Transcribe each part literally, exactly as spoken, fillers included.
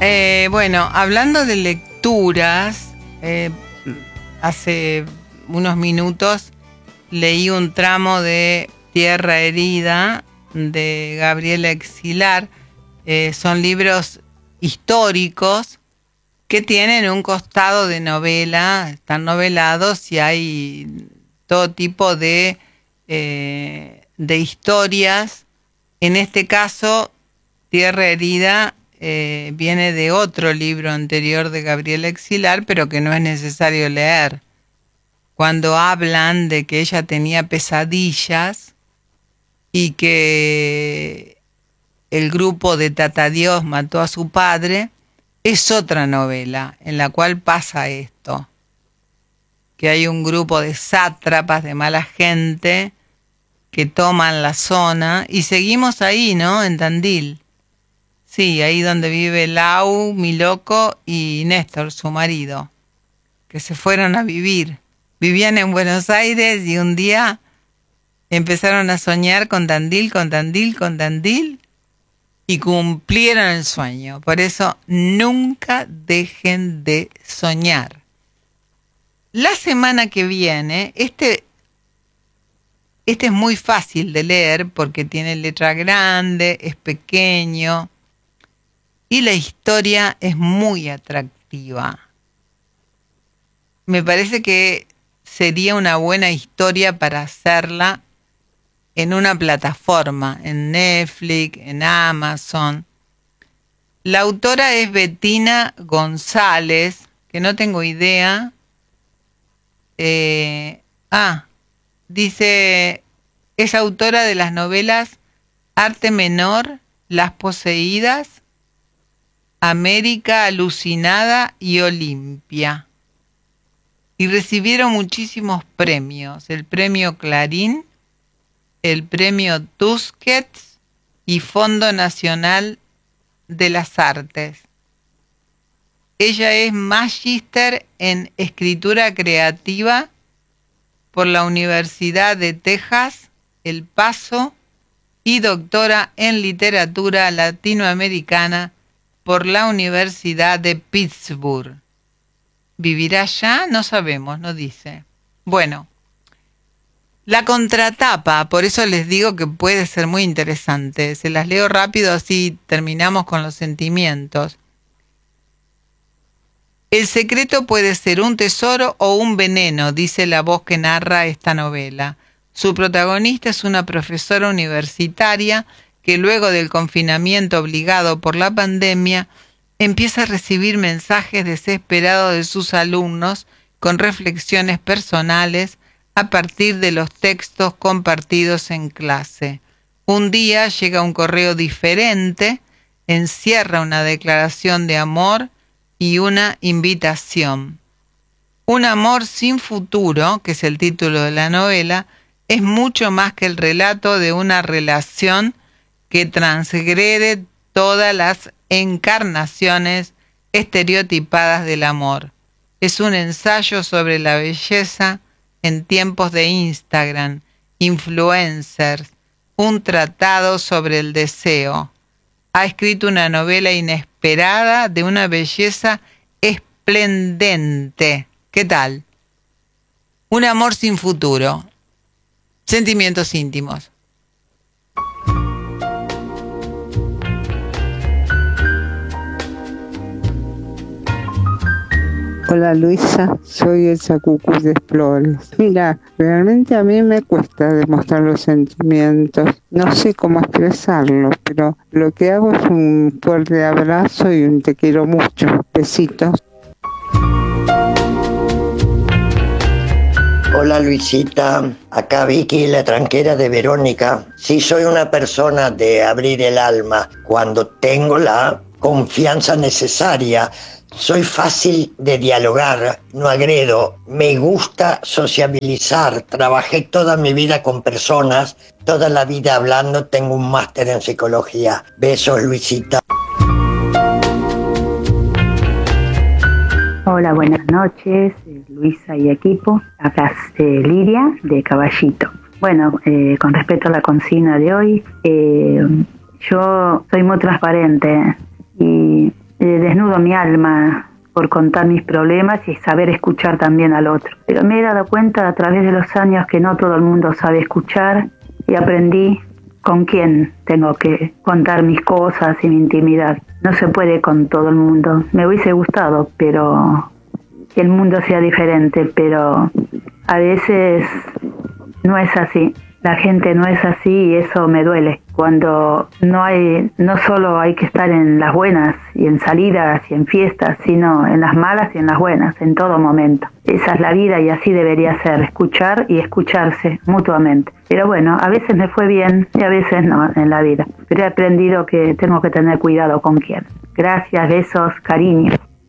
Eh, bueno, hablando de lecturas, eh, hace unos minutos leí un tramo de Tierra Herida de Gabriela Exilar. Eh, son libros históricos que tienen un costado de novela, están novelados y hay todo tipo de, eh, de historias. En este caso, Tierra Herida eh, viene de otro libro anterior de Gabriela Exilar, pero que no es necesario leer. Cuando hablan de que ella tenía pesadillas y que el grupo de Tatadios mató a su padre, es otra novela en la cual pasa esto, que hay un grupo de sátrapas, de mala gente, que toman la zona, y seguimos ahí, ¿no? En Tandil. Sí, ahí donde vive Lau, Miloco y Néstor, su marido, que se fueron a vivir. Vivían en Buenos Aires y un día empezaron a soñar con Tandil, con Tandil, con Tandil, y cumplieron el sueño. Por eso nunca dejen de soñar. La semana que viene, este, este es muy fácil de leer porque tiene letra grande, es pequeño y la historia es muy atractiva. Me parece que sería una buena historia para hacerla en una plataforma, en Netflix, en Amazon. La autora es Bettina González, que no tengo idea. Eh, ah, dice, es autora de las novelas Arte Menor, Las Poseídas, América Alucinada y Olimpia. Y recibieron muchísimos premios, el premio Clarín, el premio Tusquets y Fondo Nacional de las Artes. Ella es magíster en escritura creativa por la Universidad de Texas, El Paso, y doctora en literatura latinoamericana por la Universidad de Pittsburgh. ¿Vivirá allá? No sabemos, no dice. Bueno, la contratapa, por eso les digo que puede ser muy interesante. Se las leo rápido, así terminamos con los sentimientos. El secreto puede ser un tesoro o un veneno, dice la voz que narra esta novela. Su protagonista es una profesora universitaria que luego del confinamiento obligado por la pandemia empieza a recibir mensajes desesperados de sus alumnos con reflexiones personales a partir de los textos compartidos en clase. Un día llega un correo diferente, encierra una declaración de amor y una invitación. Un amor sin futuro, que es el título de la novela, es mucho más que el relato de una relación que transgrede todas las encarnaciones estereotipadas del amor. Es un ensayo sobre la belleza en tiempos de Instagram, influencers, un tratado sobre el deseo. Ha escrito una novela inesperada de una belleza esplendente. ¿Qué tal? Un amor sin futuro. Sentimientos íntimos. Hola Luisa, soy Elsa Cucú de Explores. Mira, realmente a mí me cuesta demostrar los sentimientos. No sé cómo expresarlos, pero lo que hago es un fuerte abrazo y un te quiero mucho. Besitos. Hola Luisita, acá Vicky, la tranquera de Verónica. Sí, soy una persona de abrir el alma cuando tengo la confianza necesaria. Soy fácil de dialogar, no agredo, me gusta sociabilizar, trabajé toda mi vida con personas, toda la vida hablando, tengo un máster en psicología. Besos, Luisita. Hola, buenas noches, Luisa y equipo. Acá es eh, Lidia de Caballito. Bueno, eh, con respecto a la consigna de hoy, eh, yo soy muy transparente y eh, desnudo mi alma por contar mis problemas y saber escuchar también al otro. Pero me he dado cuenta a través de los años que no todo el mundo sabe escuchar y aprendí con quién tengo que contar mis cosas y mi intimidad. No se puede con todo el mundo. Me hubiese gustado, pero que el mundo sea diferente, pero a veces no es así. La gente no es así y eso me duele. Cuando no hay, no solo hay que estar en las buenas y en salidas y en fiestas, sino en las malas y en las buenas, en todo momento. Esa es la vida y así debería ser, escuchar y escucharse mutuamente. Pero bueno, a veces me fue bien y a veces no en la vida. Pero he aprendido que tengo que tener cuidado con quién. Gracias, besos, cariño.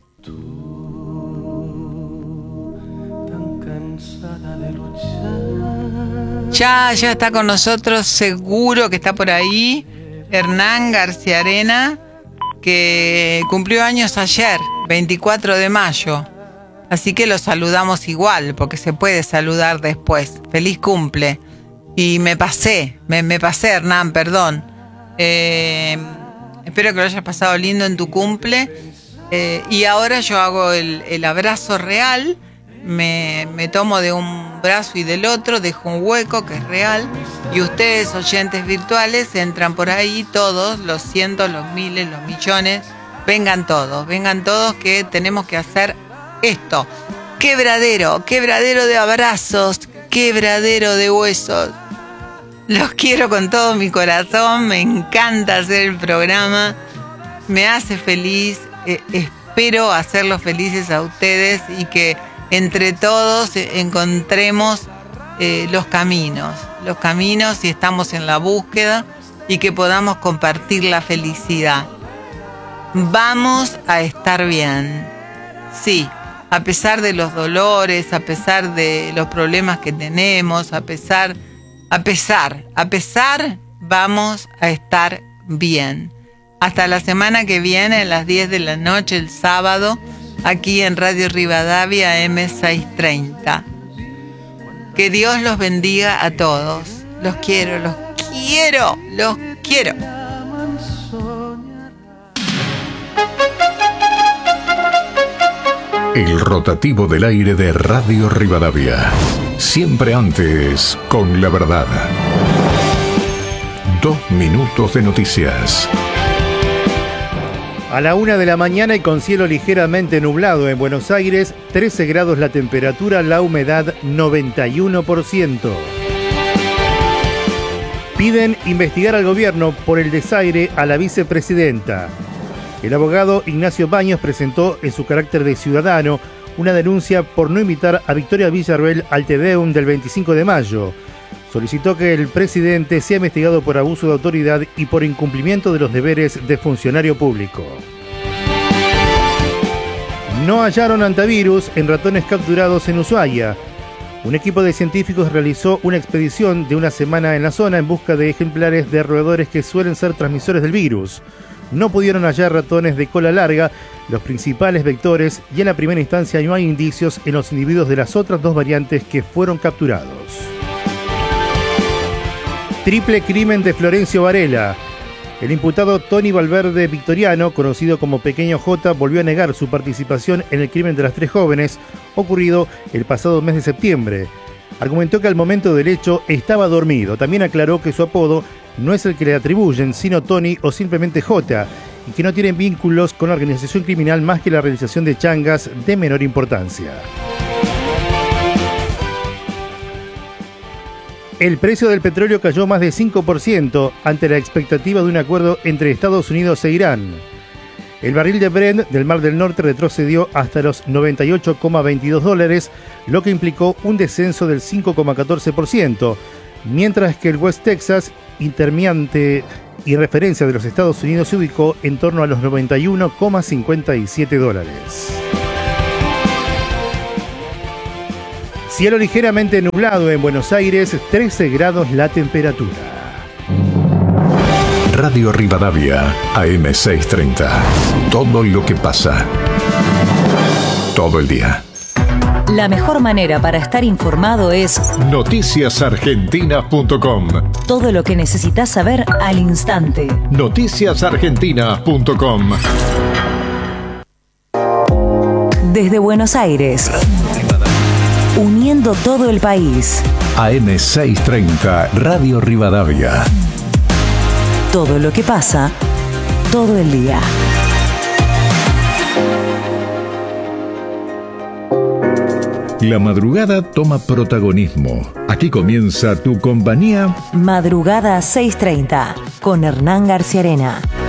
Ya, ya está con nosotros, seguro que está por ahí, Hernán García Arena, que cumplió años ayer, veinticuatro de mayo. Así que lo saludamos igual, porque se puede saludar después. Feliz cumple. Y me pasé, me, me pasé, Hernán, perdón. Eh, espero que lo hayas pasado lindo en tu cumple. Eh, y ahora yo hago el, el abrazo real. Me, me tomo de un brazo y del otro, dejo un hueco que es real, y ustedes, oyentes virtuales, entran por ahí, todos, los cientos, los miles, los millones, vengan todos, vengan todos, que tenemos que hacer esto. Quebradero, quebradero de abrazos, quebradero de huesos. Los quiero con todo mi corazón, me encanta hacer el programa, me hace feliz, eh, espero hacerlos felices a ustedes y que entre todos encontremos eh, los caminos, los caminos y estamos en la búsqueda y que podamos compartir la felicidad. Vamos a estar bien, sí, a pesar de los dolores, a pesar de los problemas que tenemos, a pesar, a pesar, a pesar, vamos a estar bien. Hasta la semana que viene, a las diez de la noche, el sábado, aquí en Radio Rivadavia eme seiscientos treinta. Que Dios los bendiga a todos. Los quiero, los quiero, los quiero. El rotativo del aire de Radio Rivadavia. Siempre antes, con la verdad. Dos minutos de noticias. A la una de la mañana y con cielo ligeramente nublado en Buenos Aires, trece grados la temperatura, la humedad noventa y uno por ciento. Piden investigar al gobierno por el desaire a la vicepresidenta. El abogado Ignacio Baños presentó en su carácter de ciudadano una denuncia por no invitar a Victoria Villarroel al Te Deum del veinticinco de mayo. Solicitó que el presidente sea investigado por abuso de autoridad y por incumplimiento de los deberes de funcionario público. No hallaron antivirus en ratones capturados en Ushuaia. Un equipo de científicos realizó una expedición de una semana en la zona en busca de ejemplares de roedores que suelen ser transmisores del virus. No pudieron hallar ratones de cola larga, los principales vectores, y en la primera instancia no hay indicios en los individuos de las otras dos variantes que fueron capturados. Triple crimen de Florencio Varela. El imputado Tony Valverde Victoriano, conocido como Pequeño J, volvió a negar su participación en el crimen de las tres jóvenes, ocurrido el pasado mes de septiembre. Argumentó que al momento del hecho estaba dormido. También aclaró que su apodo no es el que le atribuyen, sino Tony o simplemente J, y que no tienen vínculos con la organización criminal más que la realización de changas de menor importancia. El precio del petróleo cayó más de cinco por ciento ante la expectativa de un acuerdo entre Estados Unidos e Irán. El barril de Brent del Mar del Norte retrocedió hasta los noventa y ocho coma veintidós dólares, lo que implicó un descenso del cinco coma catorce por ciento, mientras que el West Texas, intermitente y referencia de los Estados Unidos, se ubicó en torno a los noventa y uno coma cincuenta y siete dólares. Cielo ligeramente nublado en Buenos Aires, trece grados la temperatura. Radio Rivadavia, A M seiscientos treinta. Todo lo que pasa. Todo el día. La mejor manera para estar informado es noticias argentinas punto com. Todo lo que necesitas saber al instante. noticias argentinas punto com. Desde Buenos Aires, uniendo todo el país. A M seiscientos treinta, Radio Rivadavia. Todo lo que pasa, todo el día. La madrugada toma protagonismo. Aquí comienza tu compañía. Madrugada seiscientos treinta, con Hernán García Arena.